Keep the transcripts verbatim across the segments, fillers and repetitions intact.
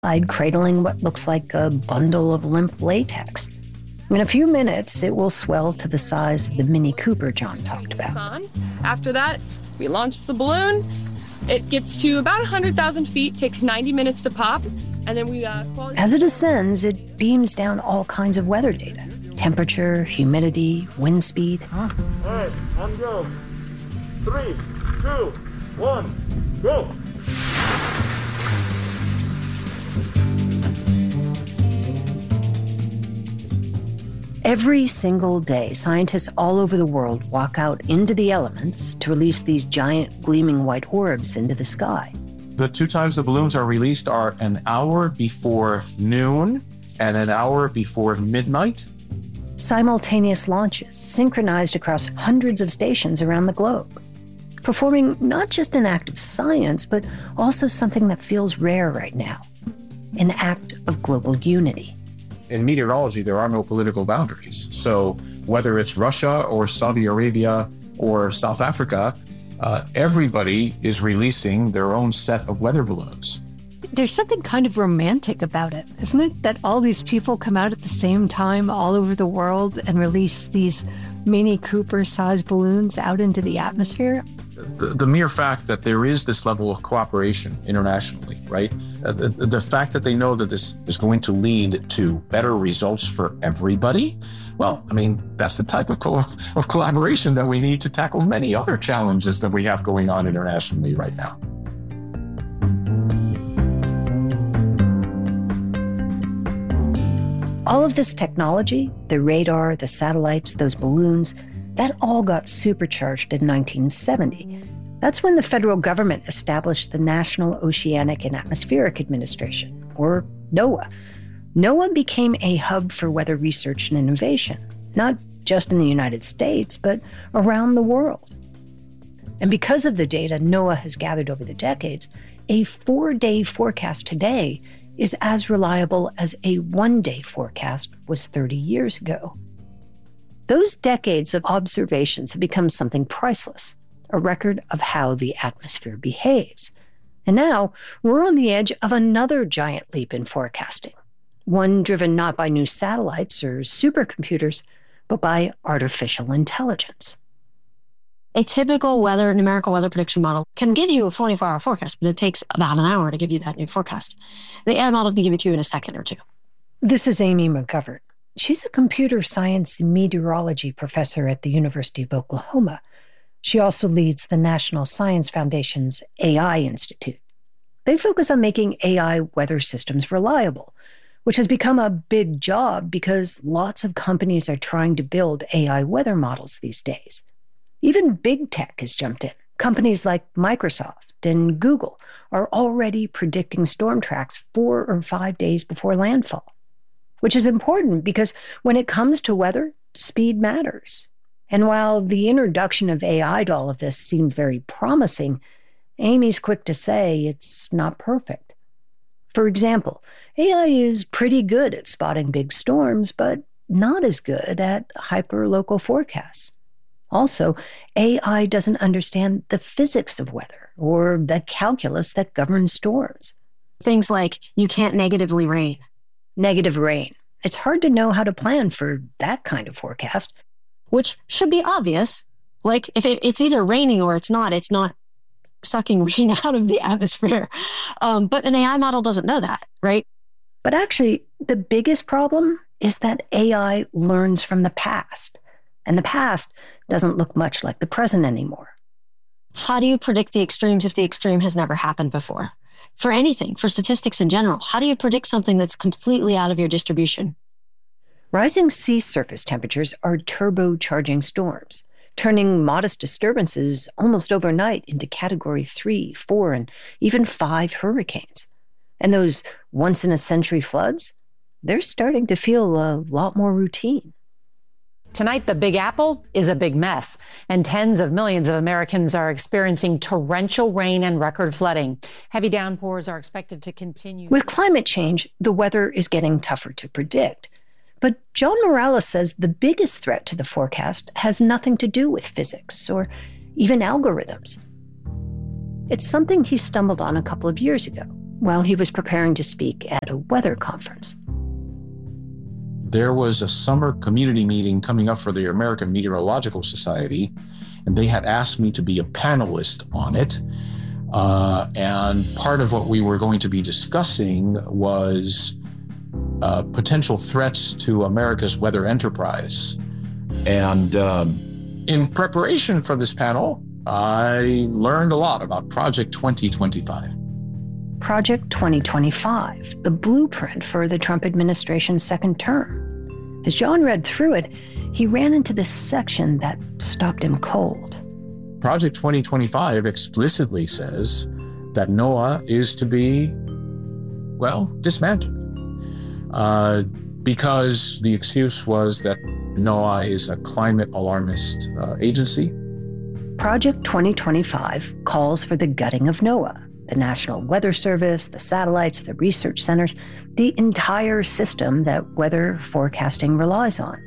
cradling what looks like a bundle of limp latex. In a few minutes, it will swell to the size of the Mini Cooper John talked about. After that, we launch the balloon. It gets to about one hundred thousand feet, takes ninety minutes to pop, and then we... Uh, As it ascends, it beams down all kinds of weather data. Temperature, humidity, wind speed. Huh? All right, on go. Three, two, one, go! Every single day, scientists all over the world walk out into the elements to release these giant gleaming white orbs into the sky. The two times the balloons are released are an hour before noon and an hour before midnight. Simultaneous launches, synchronized across hundreds of stations around the globe, performing not just an act of science, but also something that feels rare right now, an act of global unity. In meteorology, there are no political boundaries. So whether it's Russia or Saudi Arabia or South Africa, uh, everybody is releasing their own set of weather balloons. There's something kind of romantic about it, isn't it? That all these people come out at the same time all over the world and release these Mini Cooper-sized balloons out into the atmosphere. The, the mere fact that there is this level of cooperation internationally, right? Uh, the, the fact that they know that this is going to lead to better results for everybody, well, I mean, that's the type of, co- of collaboration that we need to tackle many other challenges that we have going on internationally right now. All of this technology, the radar, the satellites, those balloons, that all got supercharged in nineteen seventy. That's when the federal government established the National Oceanic and Atmospheric Administration, or NOAA. NOAA became a hub for weather research and innovation, not just in the United States, but around the world. And because of the data NOAA has gathered over the decades, a four-day forecast today is as reliable as a one-day forecast was thirty years ago. Those decades of observations have become something priceless, a record of how the atmosphere behaves. And now we're on the edge of another giant leap in forecasting, one driven not by new satellites or supercomputers, but by artificial intelligence. A typical weather, numerical weather prediction model can give you a twenty-four hour forecast, but it takes about an hour to give you that new forecast. The A I model can give it to you in a second or two. This is Amy McGovern. She's a computer science and meteorology professor at the University of Oklahoma. She also leads the National Science Foundation's A I Institute. They focus on making A I weather systems reliable, which has become a big job because lots of companies are trying to build A I weather models these days. Even big tech has jumped in. Companies like Microsoft and Google are already predicting storm tracks four or five days before landfall, which is important because when it comes to weather, speed matters. And while the introduction of A I to all of this seemed very promising, Amy's quick to say it's not perfect. For example, A I is pretty good at spotting big storms, but not as good at hyperlocal forecasts. Also, A I doesn't understand the physics of weather or the calculus that governs storms. Things like you can't negatively rain. Negative rain. It's hard to know how to plan for that kind of forecast. Which should be obvious. Like, if it, it's either raining or it's not, it's not sucking rain out of the atmosphere. Um, but an A I model doesn't know that, right? But actually, the biggest problem is that A I learns from the past. And the past doesn't look much like the present anymore. How do you predict the extremes if the extreme has never happened before? For anything, for statistics in general, how do you predict something that's completely out of your distribution? Rising sea surface temperatures are turbocharging storms, turning modest disturbances almost overnight into category three, four, and even five hurricanes. And those once-in-a-century floods, they're starting to feel a lot more routine. Tonight, the Big Apple is a big mess, and tens of millions of Americans are experiencing torrential rain and record flooding. Heavy downpours are expected to continue. With climate change, the weather is getting tougher to predict. But John Morales says the biggest threat to the forecast has nothing to do with physics or even algorithms. It's something he stumbled on a couple of years ago, while he was preparing to speak at a weather conference. There was a summer community meeting coming up for the American Meteorological Society, and they had asked me to be a panelist on it. Uh, and part of what we were going to be discussing was uh, potential threats to America's weather enterprise. And um, in preparation for this panel, I learned a lot about Project twenty twenty-five. Project twenty twenty-five, the blueprint for the Trump administration's second term. As John read through it, he ran into this section that stopped him cold. Project twenty twenty-five explicitly says that NOAA is to be, well, dismantled. Uh, because the excuse was that NOAA is a climate alarmist uh, agency. Project twenty twenty-five calls for the gutting of NOAA, the National Weather Service, the satellites, the research centers, the entire system that weather forecasting relies on.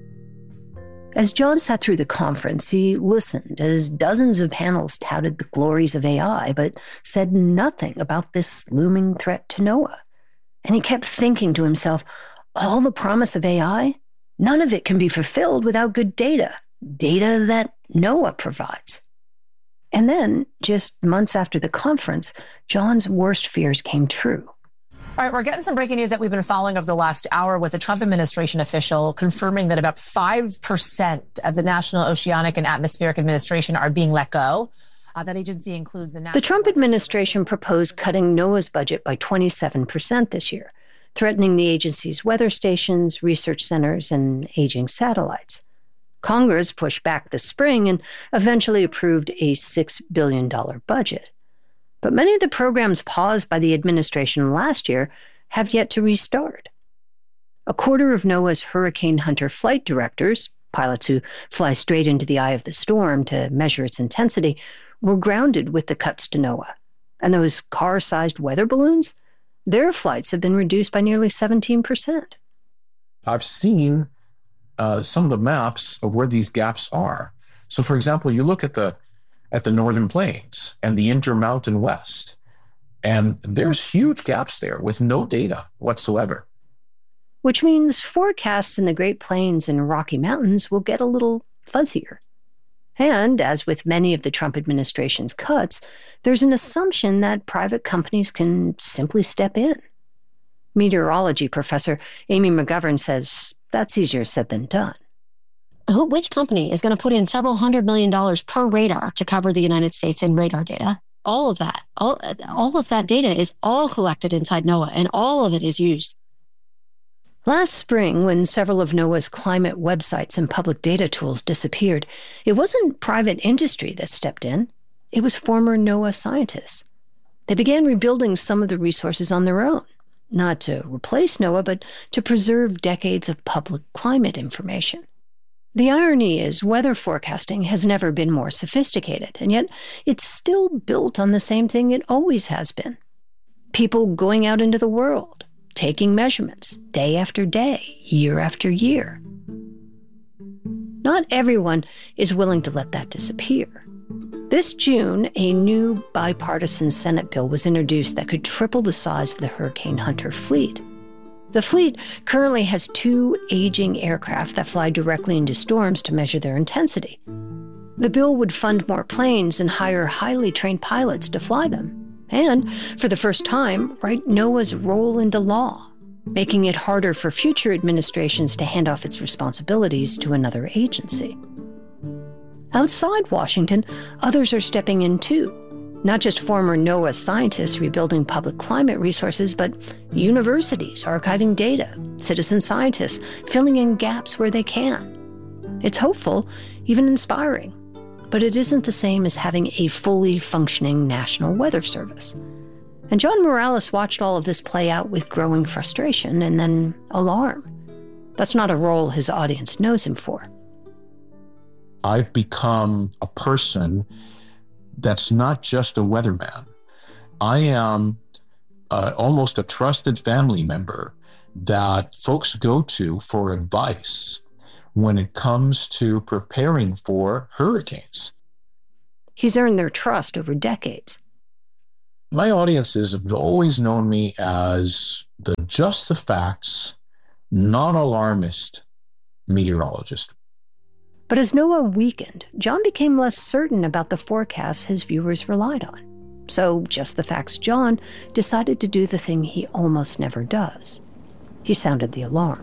As John sat through the conference, he listened as dozens of panels touted the glories of A I, but said nothing about this looming threat to NOAA. And he kept thinking to himself, all the promise of A I, none of it can be fulfilled without good data, data that NOAA provides. And then, just months after the conference, John's worst fears came true. All right, we're getting some breaking news that we've been following over the last hour with the Trump administration official confirming that about five percent of the National Oceanic and Atmospheric Administration are being let go. Uh, that agency includes the... The Trump administration proposed cutting NOAA's budget by twenty-seven percent this year, threatening the agency's weather stations, research centers, and aging satellites. Congress pushed back this spring and eventually approved a six billion dollars budget. But many of the programs paused by the administration last year have yet to restart. A quarter of NOAA's Hurricane Hunter flight directors, pilots who fly straight into the eye of the storm to measure its intensity, were grounded with the cuts to NOAA. And those car-sized weather balloons, their flights have been reduced by nearly seventeen percent. I've seen uh, some of the maps of where these gaps are. So, for example, you look at the at the Northern Plains and the Intermountain West, and there's huge gaps there with no data whatsoever. Which means forecasts in the Great Plains and Rocky Mountains will get a little fuzzier. And, as with many of the Trump administration's cuts, there's an assumption that private companies can simply step in. Meteorology professor Amy McGovern says that's easier said than done. Who, which company is going to put in several hundred million dollars per radar to cover the United States in radar data? All of that, all, all of that data is all collected inside NOAA, and all of it is used. Last spring, when several of NOAA's climate websites and public data tools disappeared, it wasn't private industry that stepped in. It was former NOAA scientists. They began rebuilding some of the resources on their own, not to replace NOAA, but to preserve decades of public climate information. The irony is weather forecasting has never been more sophisticated, and yet it's still built on the same thing it always has been. People going out into the world, taking measurements day after day, year after year. Not everyone is willing to let that disappear. This June, a new bipartisan Senate bill was introduced that could triple the size of the Hurricane Hunter fleet. The fleet currently has two aging aircraft that fly directly into storms to measure their intensity. The bill would fund more planes and hire highly trained pilots to fly them. And, for the first time, write NOAA's role into law, making it harder for future administrations to hand off its responsibilities to another agency. Outside Washington, others are stepping in too. Not just former NOAA scientists rebuilding public climate resources, but universities archiving data, citizen scientists filling in gaps where they can. It's hopeful, even inspiring, but it isn't the same as having a fully functioning National Weather Service. And John Morales watched all of this play out with growing frustration and then alarm. That's not a role his audience knows him for. I've become a person that's not just a weatherman. I am uh, almost a trusted family member that folks go to for advice when it comes to preparing for hurricanes. He's earned their trust over decades. My audiences have always known me as the just the facts, non-alarmist meteorologist. But as NOAA weakened, John became less certain about the forecasts his viewers relied on. So Just the Facts John decided to do the thing he almost never does. He sounded the alarm.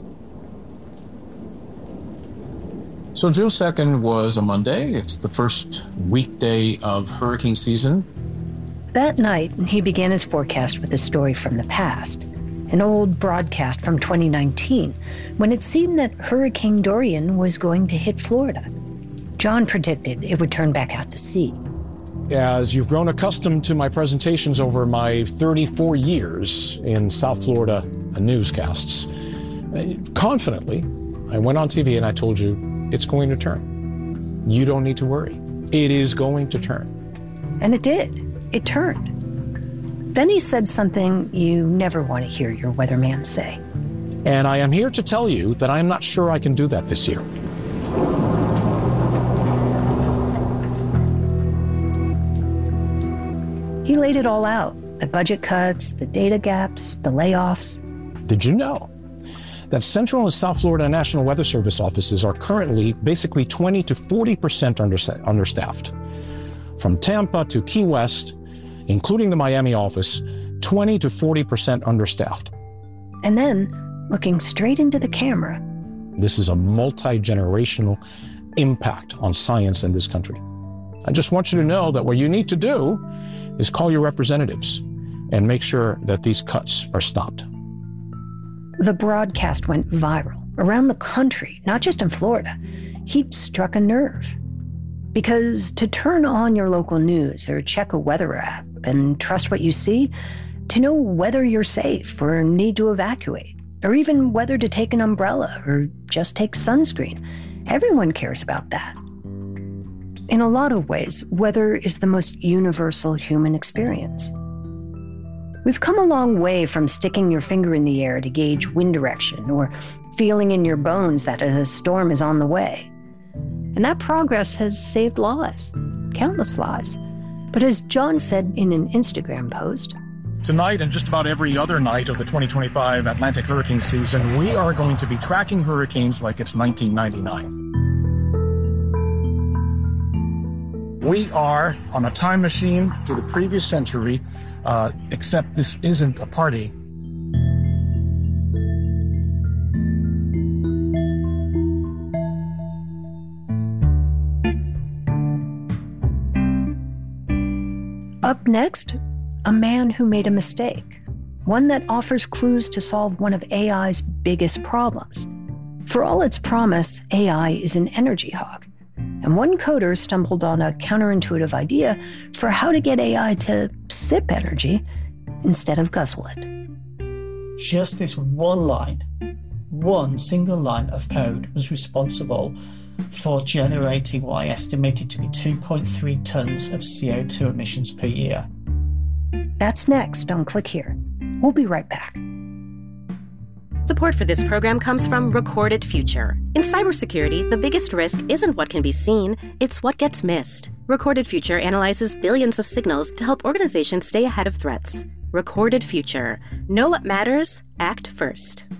So June second was a Monday. It's the first weekday of hurricane season. That night, he began his forecast with a story from the past, an old broadcast from twenty nineteen, when it seemed that Hurricane Dorian was going to hit Florida. John predicted it would turn back out to sea. As you've grown accustomed to my presentations over my thirty-four years in South Florida newscasts, confidently, I went on T V and I told you, it's going to turn. You don't need to worry. It is going to turn. And it did. It turned. Then he said something you never want to hear your weatherman say. And I am here to tell you that I'm not sure I can do that this year. He laid it all out. The budget cuts, the data gaps, the layoffs. Did you know that Central and South Florida National Weather Service offices are currently basically twenty to forty percent understaffed? From Tampa to Key West, including the Miami office, twenty to forty percent understaffed. And then, looking straight into the camera, this is a multi-generational impact on science in this country. I just want you to know that what you need to do is call your representatives and make sure that these cuts are stopped. The broadcast went viral around the country, not just in Florida. He'd struck a nerve. Because to turn on your local news or check a weather app and trust what you see, to know whether you're safe or need to evacuate, or even whether to take an umbrella or just take sunscreen, everyone cares about that. In a lot of ways, weather is the most universal human experience. We've come a long way from sticking your finger in the air to gauge wind direction or feeling in your bones that a storm is on the way. And that progress has saved lives, countless lives. But as John said in an Instagram post, tonight and just about every other night of the twenty twenty-five Atlantic hurricane season, we are going to be tracking hurricanes like it's nineteen ninety-nine. We are on a time machine to the previous century, uh, except this isn't a party. Up next, a man who made a mistake, one that offers clues to solve one of A I's biggest problems. For all its promise, A I is an energy hog. And one coder stumbled on a counterintuitive idea for how to get A I to sip energy instead of guzzle it. Just this one line, one single line of code was responsible for generating what I estimated to be two point three tons of C O two emissions per year. That's next on Click Here. We'll be right back. Support for this program comes from Recorded Future. In cybersecurity, the biggest risk isn't what can be seen, it's what gets missed. Recorded Future analyzes billions of signals to help organizations stay ahead of threats. Recorded Future. Know what matters, act first.